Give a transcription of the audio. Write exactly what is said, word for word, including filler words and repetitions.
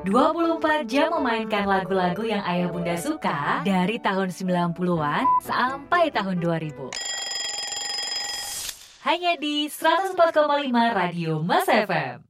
dua puluh empat jam memainkan lagu-lagu yang ayah bunda suka dari tahun sembilan puluhan sampai tahun dua ribu. Hanya di seratus empat koma lima Radio Mas F M.